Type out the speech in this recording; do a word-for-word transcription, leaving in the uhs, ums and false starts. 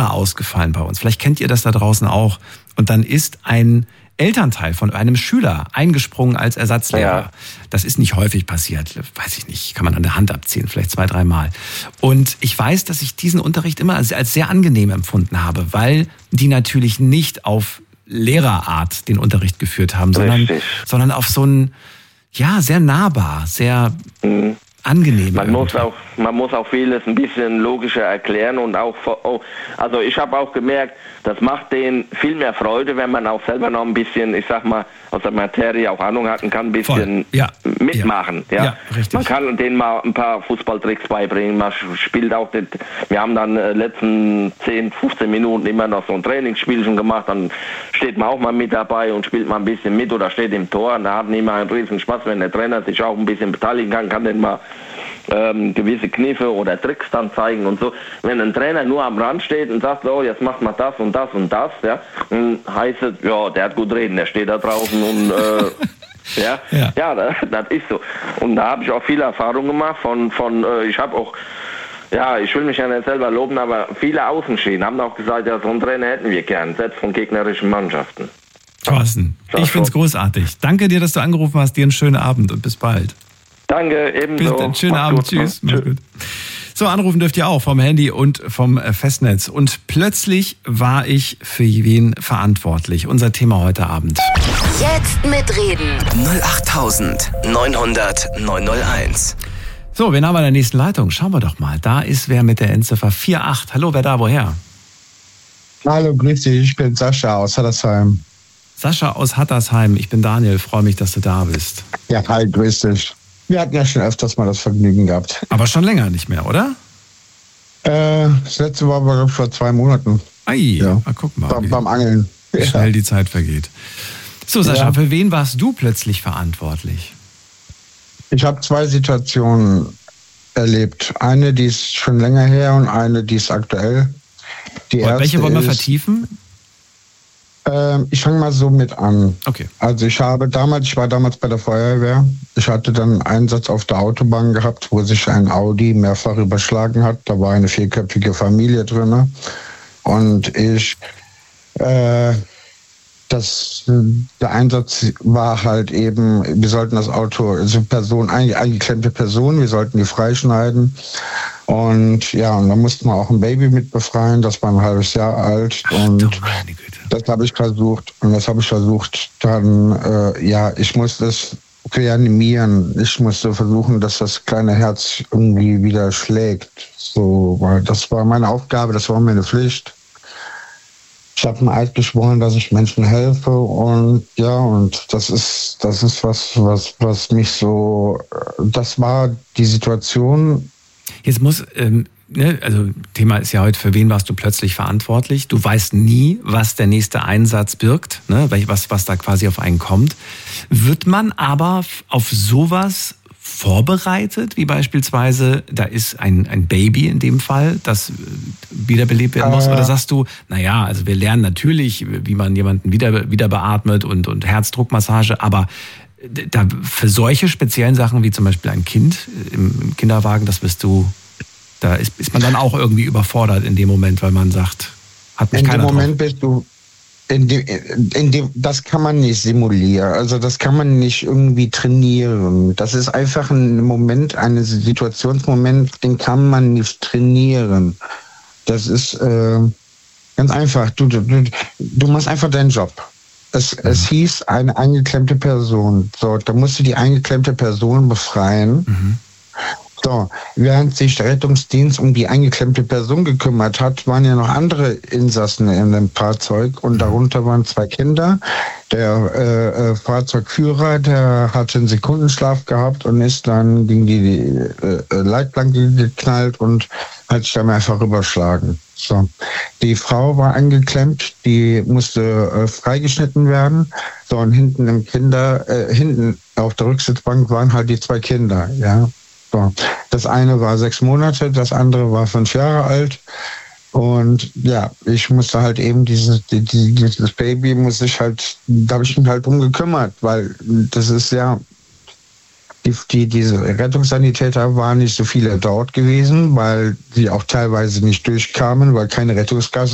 Lehrer ausgefallen bei uns. Vielleicht kennt ihr das da draußen auch. Und dann ist ein Elternteil von einem Schüler eingesprungen als Ersatzlehrer. Ja. Das ist nicht häufig passiert, weiß ich nicht, kann man an der Hand abziehen, vielleicht zwei, dreimal. Und ich weiß, dass ich diesen Unterricht immer als, als sehr angenehm empfunden habe, weil die natürlich nicht auf Lehrerart den Unterricht geführt haben, sondern, sondern auf so einen, ja, sehr nahbar, sehr mhm. angenehm. Man muss auch, man muss auch vieles ein bisschen logischer erklären und auch, also ich habe auch gemerkt, das macht denen viel mehr Freude, wenn man auch selber noch ein bisschen, ich sag mal, aus der Materie auch Ahnung hat und kann ein bisschen ja. mitmachen. Ja. Ja. Ja, man kann denen mal ein paar Fußballtricks beibringen. Man spielt auch, das, wir haben dann äh, letzten zehn, fünfzehn Minuten immer noch so ein Trainingsspielchen gemacht, dann steht man auch mal mit dabei und spielt mal ein bisschen mit oder steht im Tor. Und da hat immer einen riesen Spaß, wenn der Trainer sich auch ein bisschen beteiligen kann, kann den mal Ähm, gewisse Kniffe oder Tricks dann zeigen und so. Wenn ein Trainer nur am Rand steht und sagt, oh, jetzt macht man das und das und das, ja, dann heißt es, ja, der hat gut reden, der steht da draußen und äh, ja, ja, ja das, das ist so. Und da habe ich auch viel Erfahrung gemacht von, von äh, ich habe auch, ja, ich will mich ja nicht selber loben, aber viele Außenschienen haben auch gesagt, ja, so einen Trainer hätten wir gern, selbst von gegnerischen Mannschaften. Thorsten, ich finde es großartig. Danke dir, dass du angerufen hast, dir einen schönen Abend und bis bald. Danke, ebenso. Bis, schönen Abend, gut, tschüss. Mach's gut. So, anrufen dürft ihr auch vom Handy und vom Festnetz. Und plötzlich war ich für wen verantwortlich. Unser Thema heute Abend. Jetzt mitreden. null acht neun hundert neun null eins. So, wen haben wir in der nächsten Leitung? Schauen wir doch mal. Da ist wer mit der Endziffer vier acht. Hallo, wer da, woher? Hallo, grüß dich. Ich bin Sascha aus Hattersheim. Sascha aus Hattersheim. Ich bin Daniel. Freue mich, dass du da bist. Ja, hi, grüß dich. Wir hatten ja schon öfters mal das Vergnügen gehabt. Aber schon länger nicht mehr, oder? Äh, das letzte war aber vor zwei Monaten. Ei, ja. Ah, guck mal. Beim, beim Angeln. Wie ja. schnell die Zeit vergeht. So, Sascha, ja. für wen warst du plötzlich verantwortlich? Ich habe zwei Situationen erlebt. Eine, die ist schon länger her und eine, die ist aktuell. Die und welche wollen wir ist, vertiefen? Ich fange mal so mit an. Okay. Also ich habe damals, ich war damals bei der Feuerwehr. Ich hatte dann einen Einsatz auf der Autobahn gehabt, wo sich ein Audi mehrfach überschlagen hat. Da war eine vierköpfige Familie drin. Und ich, äh, das, der Einsatz war halt eben, wir sollten das Auto, also Person, eingeklemmte Person, wir sollten die freischneiden. Und ja, und da mussten wir auch ein Baby mit befreien, das war ein halbes Jahr alt. Und das habe ich versucht. Und das habe ich versucht, dann, äh, ja, ich musste es reanimieren. Ich musste versuchen, dass das kleine Herz irgendwie wieder schlägt. So, weil das war meine Aufgabe, das war meine Pflicht. Ich habe einen Eid geschworen, dass ich Menschen helfe und ja, und das ist, das ist was, was, was mich so, das war die Situation. Jetzt muss, ähm, ne, also Thema ist ja heute, für wen warst du plötzlich verantwortlich? Du weißt nie, was der nächste Einsatz birgt, ne, was, was da quasi auf einen kommt. Wird man aber auf sowas vorbereitet, wie beispielsweise, da ist ein, ein Baby in dem Fall, das wiederbelebt werden muss? Äh. Oder sagst du, naja, also wir lernen natürlich, wie man jemanden wieder, wieder beatmet und, und Herzdruckmassage, aber da für solche speziellen Sachen wie zum Beispiel ein Kind im, im Kinderwagen, das wirst du, da ist, ist man dann auch irgendwie überfordert in dem Moment, weil man sagt, hat mich in keiner dem Moment drauf. bist du In dem, in dem, das kann man nicht simulieren, also das kann man nicht irgendwie trainieren. Das ist einfach ein Moment, ein Situationsmoment, den kann man nicht trainieren. Das ist äh, ganz einfach. Du, du, du machst einfach deinen Job. Es, ja. es hieß eine eingeklemmte Person. So, da musst du die eingeklemmte Person befreien. Mhm. So, während sich der Rettungsdienst um die eingeklemmte Person gekümmert hat, waren ja noch andere Insassen in dem Fahrzeug und darunter waren zwei Kinder. Der äh, Fahrzeugführer, der hatte einen Sekundenschlaf gehabt und ist dann gegen die äh, Leitplanke geknallt und hat sich dann einfach überschlagen. So, die Frau war eingeklemmt, die musste äh, freigeschnitten werden. So, und hinten im Kinder, äh, hinten auf der Rücksitzbank waren halt die zwei Kinder, ja. So. Das eine war sechs Monate, das andere war fünf Jahre alt. Und ja, ich musste halt eben dieses, dieses Baby muss ich halt, da habe ich mich halt drum gekümmert, weil das ist ja, die, die, diese Rettungssanitäter waren nicht so viele dort gewesen, weil sie auch teilweise nicht durchkamen, weil keine Rettungsgasse